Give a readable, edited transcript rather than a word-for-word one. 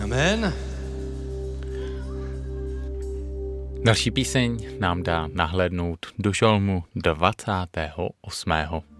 Amen. Další píseň nám dá nahlédnout do žalmu 28.